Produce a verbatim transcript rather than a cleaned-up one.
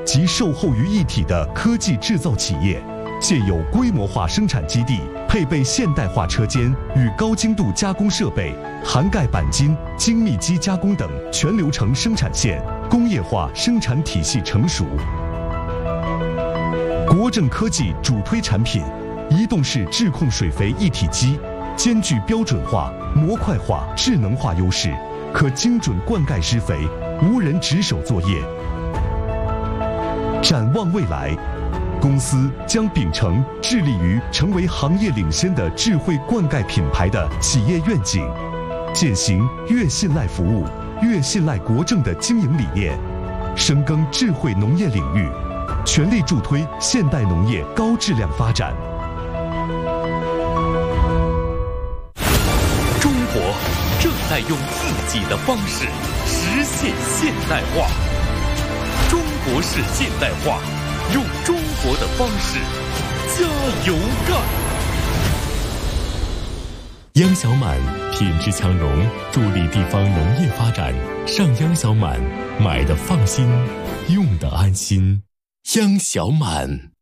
及售后于一体的科技制造企业，现有规模化生产基地，配备现代化车间与高精度加工设备，涵盖钣金、精密机加工等全流程生产线，工业化生产体系成熟。国正科技主推产品：移动式智控水肥一体机，兼具标准化、模块化、智能化优势，可精准灌溉施肥，无人值守作业。展望未来，公司将秉承致力于成为行业领先的智慧灌溉品牌的企业愿景，践行越信赖服务、越信赖国正的经营理念，深耕智慧农业领域，全力助推现代农业高质量发展。 中国正在用自己的方式实现现代化。中国式现代化，用中国的方式加油干！ 央小满品质强农，助力地方农业发展。上央小满，买的放心，用的安心。央小满。